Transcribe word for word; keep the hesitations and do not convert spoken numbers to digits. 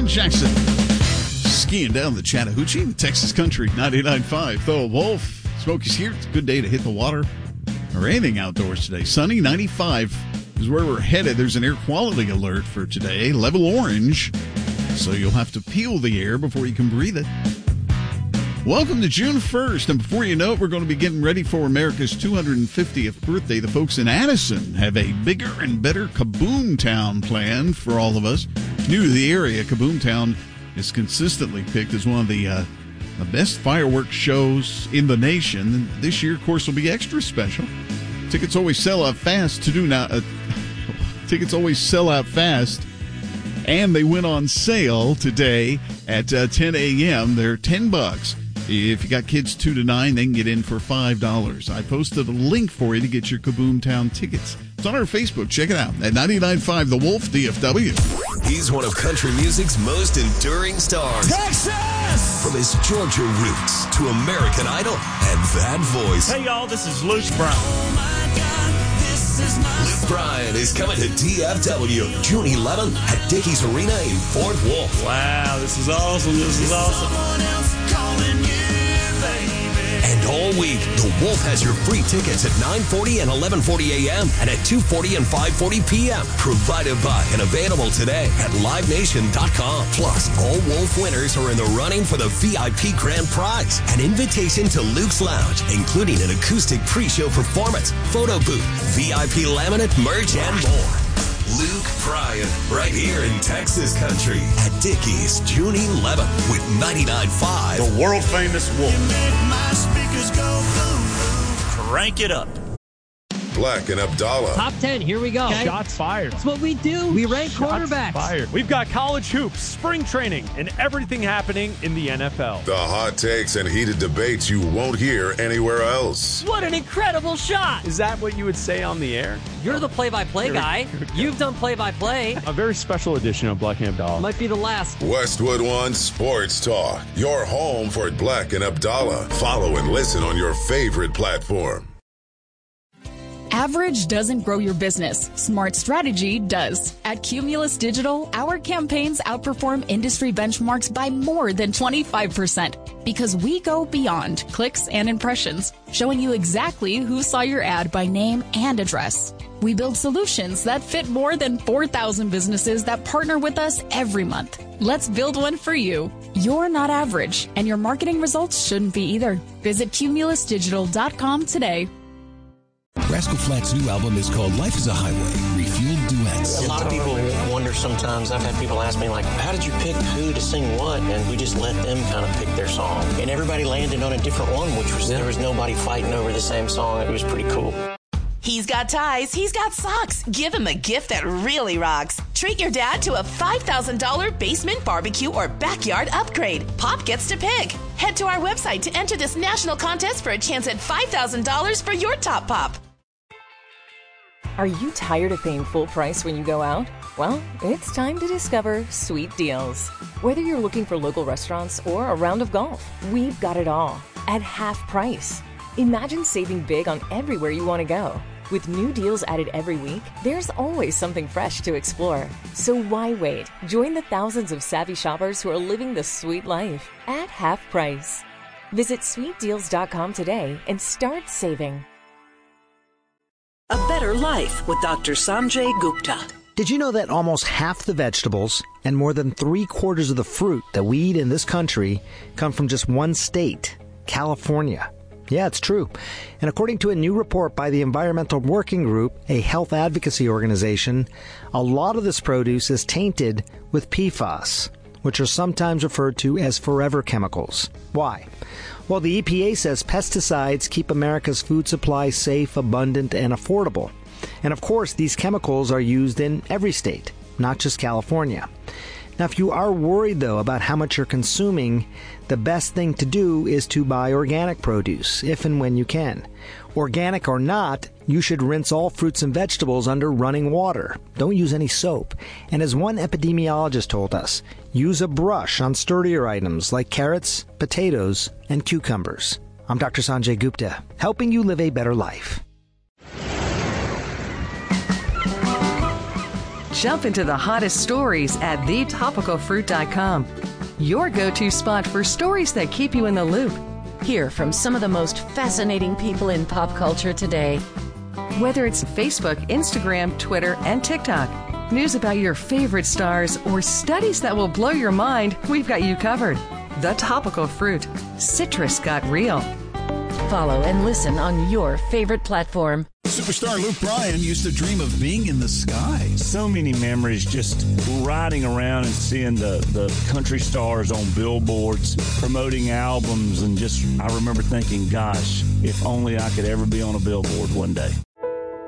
Jackson. Skiing down the Chattahoochee, the Texas Country, ninety-nine point five. The Wolf. Smokey's here. It's a good day to hit the water or anything outdoors today. Sunny, ninety-five is where we're headed. There's an air quality alert for today, level orange. So you'll have to peel the air before you can breathe it. Welcome to June first, and before you know it, we're going to be getting ready for America's two hundred fiftieth birthday. The folks in Addison have a bigger and better Kaboom Town planned for all of us. New to the area, Kaboom Town is consistently picked as one of the, uh, the best fireworks shows in the nation. This year, of course, will be extra special. Tickets always sell out fast to do now. Uh, tickets always sell out fast. And they went on sale today at uh, ten a.m. They're ten bucks. If you got kids two to nine, they can get in for five dollars. I posted a link for you to get your Kaboom Town tickets. It's on our Facebook. Check it out at ninety-nine point five The Wolf D F W. He's one of country music's most enduring stars. Texas! From his Georgia roots to American Idol and that voice. Hey, y'all, this is Luke Bryan. Oh, my God, this is my Luke Bryan is coming to D F W June eleventh at Dickies Arena in Fort Worth. Wow, this is awesome. This is awesome. And all week, The Wolf has your free tickets at nine forty and eleven forty a.m. and at two forty and five forty p.m. Provided by and available today at live nation dot com. Plus, all Wolf winners are in the running for the V I P grand prize. An invitation to Luke's Lounge, including an acoustic pre-show performance, photo booth, V I P laminate, merch, and more. Luke Bryan, right here in Texas Country at Dickies, June eleventh with ninety-nine point five. The world-famous Wolf. You make my speakers go boom, boom. Crank it up. Black and Abdallah. Top ten, here we go. Okay. Shots fired. That's what we do. We rank Shots quarterbacks. Fired. We've got college hoops, spring training, and everything happening in the N F L. The hot takes and heated debates you won't hear anywhere else. What an incredible shot. Is that what you would say on the air? You're the play-by-play guy. You've done play-by-play. A very special edition of Black and Abdallah. Might be the last. Westwood One Sports Talk. Your home for Black and Abdallah. Follow and listen on your favorite platform. Average doesn't grow your business. Smart strategy does. At Cumulus Digital, our campaigns outperform industry benchmarks by more than twenty-five percent because we go beyond clicks and impressions, showing you exactly who saw your ad by name and address. We build solutions that fit more than four thousand businesses that partner with us every month. Let's build one for you. You're not average, and your marketing results shouldn't be either. Visit cumulus digital dot com today. Rascal Flatts' new album is called Life is a Highway, Refueled Duets. A lot of people wonder sometimes. I've had people ask me, like, how did you pick who to sing what? And we just let them kind of pick their song. And everybody landed on a different one, which was, there was nobody fighting over the same song. It was pretty cool. He's got ties, he's got socks. Give him a gift that really rocks. Treat your dad to a five thousand dollars basement barbecue or backyard upgrade. Pop gets to pick. Head to our website to enter this national contest for a chance at five thousand dollars for your top pop. Are you tired of paying full price when you go out? Well, it's time to discover Sweet Deals. Whether you're looking for local restaurants or a round of golf, we've got it all at half price. Imagine saving big on everywhere you want to go. With new deals added every week, there's always something fresh to explore. So why wait? Join the thousands of savvy shoppers who are living the sweet life at half price. Visit sweet deals dot com today and start saving. A Better Life with Doctor Sanjay Gupta. Did you know that almost half the vegetables and more than three quarters of the fruit that we eat in this country come from just one state, California? Yeah, it's true. And according to a new report by the Environmental Working Group, a health advocacy organization, a lot of this produce is tainted with P FAS, which are sometimes referred to as forever chemicals. Why? Well, the E P A says pesticides keep America's food supply safe, abundant, and affordable. And of course, these chemicals are used in every state, not just California. Now, if you are worried, though, about how much you're consuming, the best thing to do is to buy organic produce, if and when you can. Organic or not, you should rinse all fruits and vegetables under running water. Don't use any soap. And as one epidemiologist told us, use a brush on sturdier items like carrots, potatoes, and cucumbers. I'm Doctor Sanjay Gupta, helping you live a better life. Jump into the hottest stories at the topical fruit dot com. Your go-to spot for stories that keep you in the loop. Hear from some of the most fascinating people in pop culture today. Whether it's Facebook, Instagram, Twitter, and TikTok, news about your favorite stars, or studies that will blow your mind, we've got you covered. The Topical Fruit. Citrus got real. Follow and listen on your favorite platform. Superstar Luke Bryan used to dream of being in the sky. So many memories just riding around and seeing the, the country stars on billboards promoting albums, and just I remember thinking, gosh, if only I could ever be on a billboard one day.